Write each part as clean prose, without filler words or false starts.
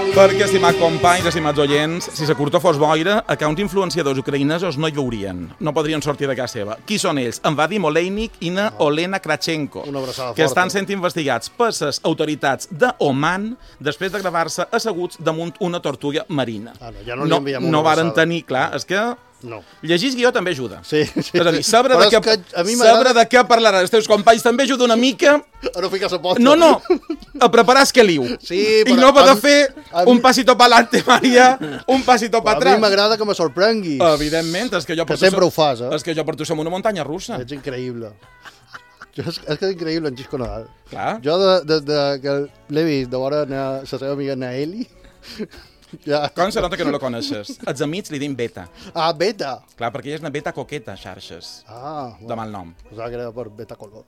Perquè, estimats companys, estimats oients, si la curta fos boira, accounts influenciadors ucraïnesos no hi veurien. No podrien sortir de casa seva. Qui són ells? En Vadim Oleinik i na Olena Kravchenko, que estan sent investigats per les autoritats d'Oman després de gravar-se asseguts damunt una tortuga marina. No varen tenir, clar, és que... No. Llegir guió també ajuda. Sí. És a dir, saber de què parlaran els teus companys també ajuda una mica... A no ficar la posta. No, a preparar esqueliu. Sí, i no poder fer un pasito pa'lante, Maria, un pasito pa atrás. A mi m'agrada que me sorprenguis. Evidentment, és que jo que sempre ho fas, És que jo per tu som una muntanya russa. Ets increïble. És que és increïble en Xisco Nadal. Clar. Jo, des que l'he vist de veure la seva amiga Naeli... Ja. Com se nota que no la coneixes? Els amics li diuen beta. Ah, beta. Clar, perquè ella és una beta coqueta, xarxes. Ah. De mal nom. Pensava que era per beta color.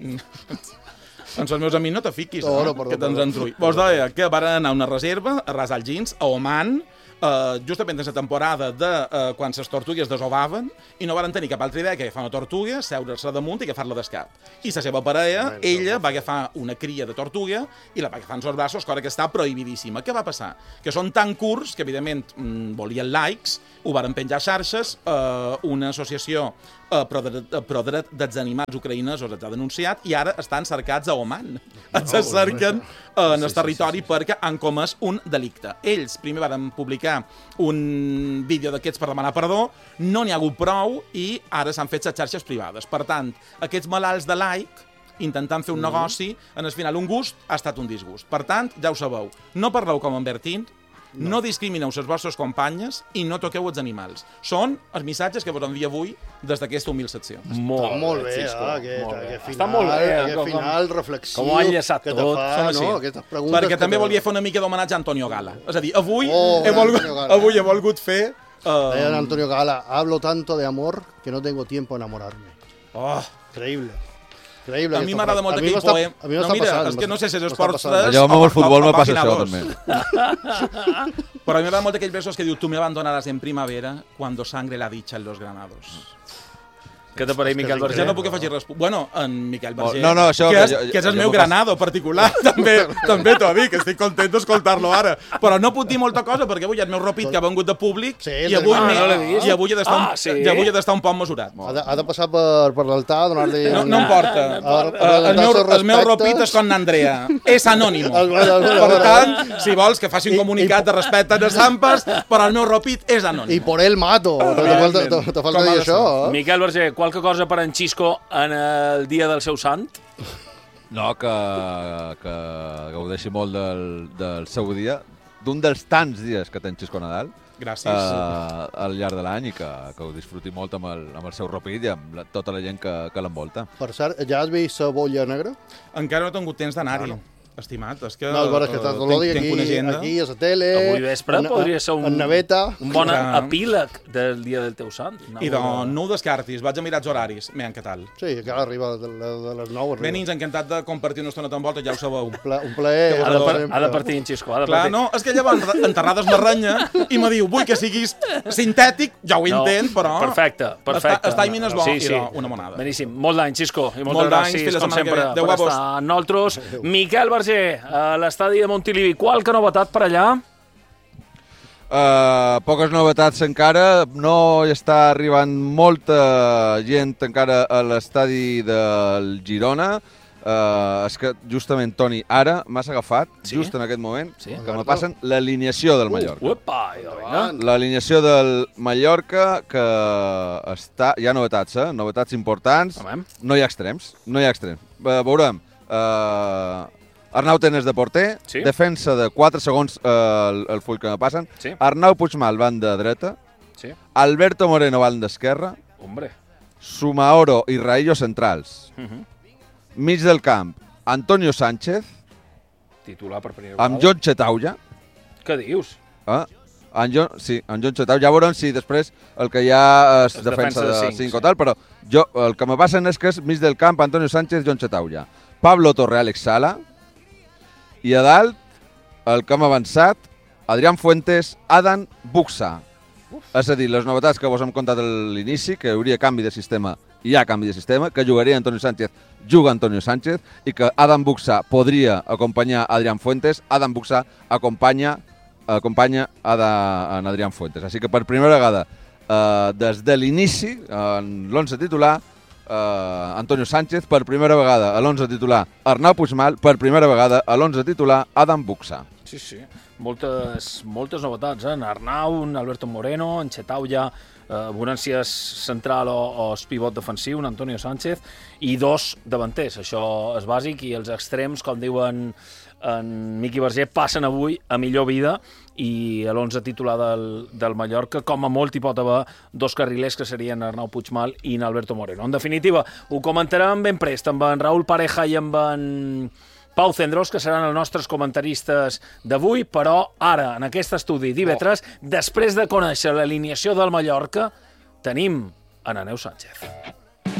Doncs els meus amics no te fiquis, que te'ns entrui. Vos deia que van anar a una reserva, a Ras al Jeans, a Oman, justament en la temporada de quan les tortugues desovaven i no van tenir cap altra idea que agafar una tortuga, seure-se damunt i agafar-la d'escap. I la seva parella, ella, va agafar una cria de tortuga i la va agafar en els braços, cosa que està prohibidíssima. Què va passar? Que són tan curts que, evidentment, volien likes, ho varen penjar a xarxes, una associació pro dret dels animals ucraïnesos els ha denunciat i ara estan cercats a Oman. Els cerquen en el territori perquè han comès un delicte. Ells primer van publicar un vídeo d'aquests per demanar perdó, no n'hi ha hagut prou i ara s'han fet les xarxes privades. Per tant, aquests malalts de like, intentant fer un negoci, en el final un gust ha estat un disgust. Per tant, ja ho sabeu, no parleu com en Bertín, no discrimineu les vostres companyes i no toqueu els animals. Són els missatges que vos envia avui des d'aquesta humil secció. Molt bé, aquest final reflexiu. Com ho han lleçat tot. Perquè també volia fer una mica d'homenatge a Antonio Gala. És a dir, avui he volgut fer... Deia Antonio Gala, hablo tanto de amor que no tengo tiempo a enamorarme. Increïble. A mi m'agrada molt aquell poema. No, mira, és que no sé si és esports... Allò amb el futbol me passa això, també. Però a mi m'agrada molt aquells versos que diu tu me abandonaràs en primavera cuando sangre la dicha en los granados. Què te pareix, Miquel Berger? Ja no puc afegir res. Bueno, en Miquel Berger, que és el meu granado particular, també t'ho dic, estic content d'escoltar-lo ara. Però no puc dir molta cosa, perquè avui el meu ropit que ha vengut de públic i avui he d'estar un poc mesurat. Ha de passar per l'altar, donar-li... No importa. El meu ropit és com n'Andrea. És anònimo. Per tant, si vols que faci un comunicat de respecte a les zampes, però el meu ropit és anònim. I por él mato. Te falta dir això. Miquel Berger, qualque cosa per en Xisco en el dia del seu sant? No, que gaudeixi molt del seu dia, d'un dels tants dies que té en Xisco Nadal. Gràcies. Al llarg de l'any i que ho disfruti molt amb el seu ropit i amb tota la gent que l'envolta. Per cert, ja has vist la bolla negra? Encara no he tingut temps d'anar-hi. Estimat, és que... No, és que t'ho dic aquí, a la tele... Avui vespre podria ser un bon epíleg del dia del teu sant. I doncs no ho descartis, vaig a mirar els horaris. Mira, què tal? Sí, que arriba de les 9. Benins, encantat de compartir una estona tan volta, ja ho sabeu. Un plaer. Ha de partir en Xisco, Clar, no, és que llavors enterrades la renya i me diu, vull que siguis sintètic, ja ho intent, però... Perfecte. Està i mines bo, i una monada. Beníssim. Molt d'any, Xisco, i moltes gràcies, com sempre, per estar amb nosaltres. Miquel Berger, a l'estadi de Montilivi, qualque novetat per allà? Poques novetats encara, no hi està arribant molta gent encara a l'estadi del Girona. És que justament, Toni, ara m'has agafat, just en aquest moment, que me passen l'alineació del Mallorca. L'alineació del Mallorca, que està... Hi ha novetats, novetats importants. No hi ha extrems, Veurem. Arnau Tenes de porter, defensa de 4 segons el full que me passen, Arnau Puigmal, banda dreta, Alberto Moreno, banda esquerra, Sumaoro i Raillo centrals, mig del camp, Antonio Sánchez, titular per primera vegada, amb Jon Chetauja. Què dius? En Jon Chetauja. Ja veurem si després el que hi ha és defensa de 5 o tal, però el que me passen és que és mig del camp, Antonio Sánchez, Jon Chetauja, Pablo Torre, Àlex Sala, i a dalt, el que hem avançat, Adrián Fuentes, Adam Buxa. És a dir, les novetats que vos hem contat a l'inici, que hi hauria canvi de sistema, hi ha canvi de sistema, que jugaria Antonio Sánchez, juga Antonio Sánchez, i que Adam Buxa podria acompanyar Adrián Fuentes, Adam Buxa acompanya acompanya en Adrián Fuentes. Així que per primera vegada, des de l'inici, en l'11 titular, Antonio Sánchez, per primera vegada a l'11 titular Arnau Puigmal, per primera vegada a l'11 titular Adam Buxa. Sí. Moltes novetats, en Arnau, en Alberto Moreno, en Chetau ja, Bonàncies central o pivot defensiu, en Antonio Sánchez, i 2 davanters. Això és bàsic, i els extrems, com diuen en Miqui Verger, passen avui a millor vida, i a l'11 titular del Mallorca, com a molt hi pot haver 2 carrilers, que serien Arnau Puigmal i en Alberto Moreno. En definitiva, ho comentarem ben prest amb en Raúl Pareja i amb en Pau Cendrós, que seran els nostres comentaristes d'avui, però ara, en aquest estudi d'IV3, després de conèixer l'alineació del Mallorca, tenim en Aneu Sánchez.